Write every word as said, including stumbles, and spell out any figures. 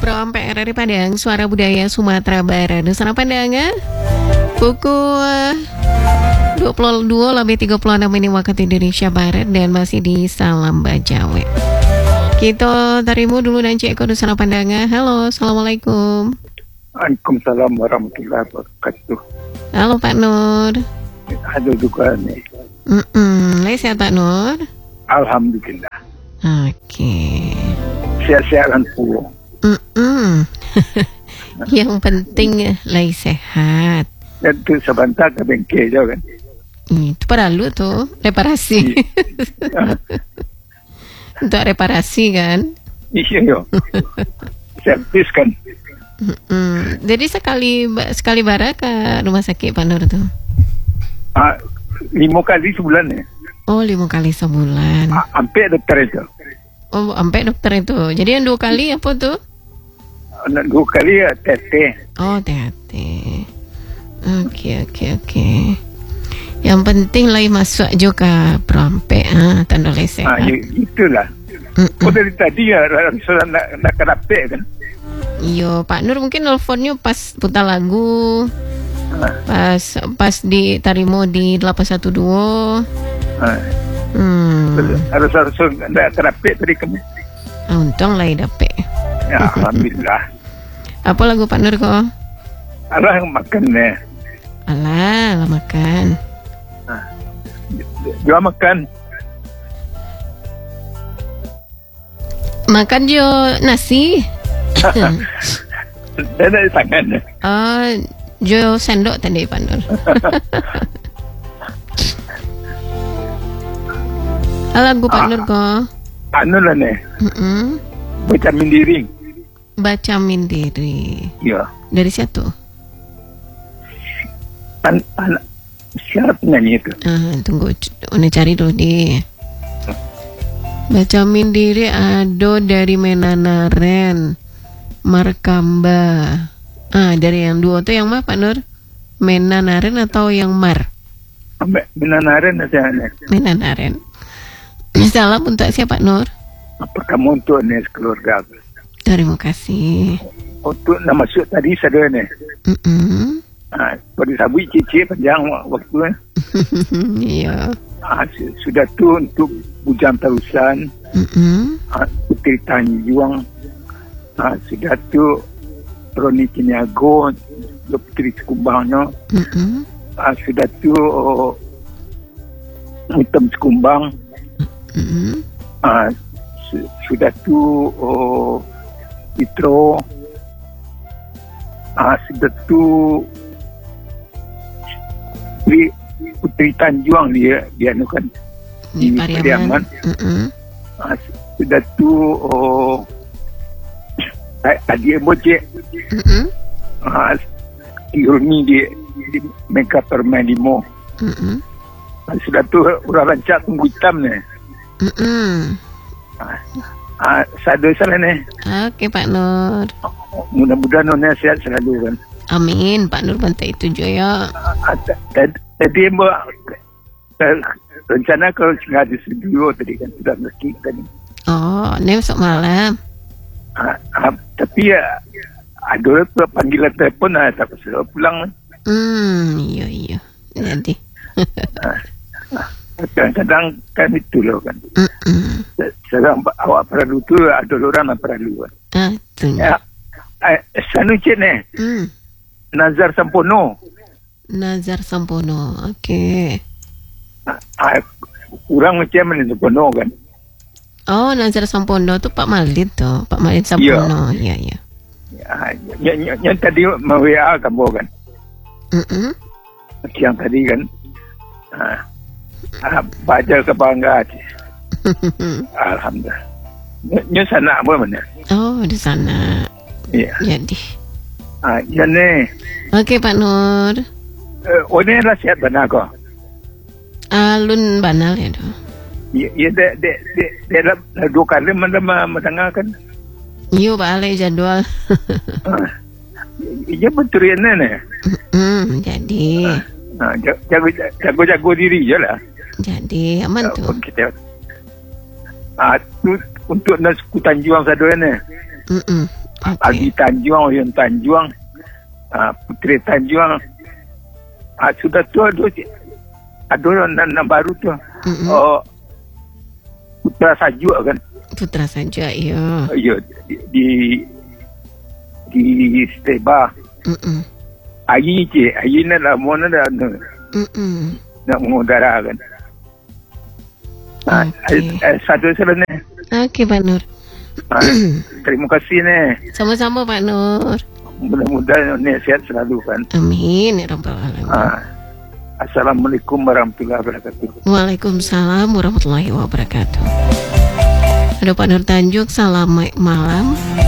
From P R R I Padang, Suara Budaya Sumatera Barat. Nusantara Padang ya. Pukul dua puluh dua lebih tiga puluh enam ini waktu Indonesia Barat dan masih di Salam Bajawe. Kita tarimu dulu dan cek kode Nusantara Padang. Halo, Assalamualaikum. Waalaikumsalam warahmatullahi wabarakatuh. Halo Pak Nur. Ada juga nih. Mm-mm. Lai sehat Pak Nur? Alhamdulillah. Oke. Sehat-sehat kan puluh. Mm-mm. Yang penting lai sehat. Itu sebentar ke bengkel je kan. Itu perlu tuh reparasi. Untuk reparasi kan. Iya yo. Servis kan. Mm-mm. Jadi sekali sekali bara ke rumah sakit Pak Nur tuh? Ah, lima kali sebulan ya. Oh, lima kali sebulan. Ah, sampai dokter itu. Oh, sampai dokter itu. Jadi yang dua kali apa tuh? Dua kali ya T T. Oh, T T. Oke, oke, oke. Yang penting lah masuk juga perampe ah, tanda lesehat. Ah, itulah. Mm-mm. Oh, dari tadi ya sudah nak nak kerape kan. Iyo, Pak Nur mungkin nelfonnya pas putar lagu. Ah, Pas pas di Tarimo di delapan satu dua. ah. Hmm. Harus harus nak kerape tadi kamu. Ah, untung lah dapet. Ya, alhamdulillah. Apa lagu Pak Nur kok? Allah yang makan ni. Alah, lah makan. Dia makan. Makan jo nasi. Dia ada di tangan. Oh, jo sendok tadi Pak Nur. Ah, lagu Pak Nur kok? Anu lah ni. Mm-mm. Baca mendiring. Baca Mindiri. Ya. Dari siapa? Pan, pan, siapa penyanyi itu? Ah, tunggu, ini cari dulu deh. Baca Mindiri ada dari Menanaren, Markamba. Ah, dari yang dua tuh yang mana Pak Nur? Menanaren atau yang Mar? Ambek Menanaren saja ni. Menanaren. Salam untuk siapa Pak Nur? Apa kamu untuk ni keluarga? Terima kasih. Untuk nama masuk tadi saya ni. Mm-mm. Ah, pada sabui cici panjang waktu. Iya. Ah, sudah tu untuk bujang terusan. Mm-mm. Ah, Putri Tanjung. Ah, sudah tu Roni Kiniago, Putri Sekumbangnya. Mm-mm. Ah, sudah tu oh, Hitam Sekumbang. Mm-mm. Ah, su- sudah tu oh, Pitro. Ah, sudah tu Putri, Putri Tanjung dia dia nu kan Di di Pariaman. Pariaman. Mm-mm. Ah, sudah tu oh, adik bocek. Mm-mm. Ah, Ironi di di Mega Permain Limo. Mm-mm. Ah, sudah tu orang rancak tunggu hitam ni. Mm-mm. Ah, sadu sana ni. Oke Pak Nur. Mudah-mudahan nona sihat selalu kan. Amin Pak Nur bantai itu jo ya. Ah, t- t- Tadi mbak eh, rencana kalau singgah di studio tadi kan sudah mesti tadi. Oh, ini besok malam. Ah, ah, tapi ya ada panggilan telefon lah tak pasal pulang. Hmm, iya iya. Jadi. Kadang-kadang kan itu loh kan. Mm-mm. Sekarang awak perlu tu ada orang yang perlu kan. Ah, tu. Ya, eh, sanu cik ni Hmm. Nazar Sampono. Nazar Sampono. Oke. Ah, orang macam mana Sampono kan. Oh, Nazar Sampono tu Pak Malid tu. Pak Malid Sampono. Iya, iya. Ah, yang, yang, yang tadi mau W A kamu kan. Mm-mm. Yang tadi kan. Ah, ah, baca kebanggaan. Alhamdulillah. Nya sana apa mana? Oh, di sana. Ya. Jadi. Ah, yang ni. Oke Pak Nur. Eh, oh ni lah sihat benar kau. Alun banal ya tu. Ya, ya de de de de dah dua kali mana mendengar kan. Yo balik jadwal. Ah, ya betul ya ni. Hmm, jadi. Ah, jago jago jago diri je lah. Jadi aman tu. Ah, tu untuk nas Kutanjuang satu ni. Mm-mm. Oke. Aldi Tanjuang, Oyun Tanjuang, uh, Putri Tanjuang. Uh, sudah tu ada ada nama baru tu. Mm-mm. Oh, Putra Sajuk kan. Putra saja, ya. Ya, di di, di Steba. Mm-mm. Ayi je, ayi na lah mana dah Mm-mm. nak mengudara kan. Ah, Okey. eh, satu salah ni. Okey, Pak Nur. Ah, terima kasih ni. Sama-sama, Pak Nur. Mudah-mudahan ni sihat selalu kan. Amin ya rabbal alamin. Ah, Assalamualaikum warahmatullahi wabarakatuh. Waalaikumsalam warahmatullahi wabarakatuh. Ada Pak Nur Tanjung, selamat malam.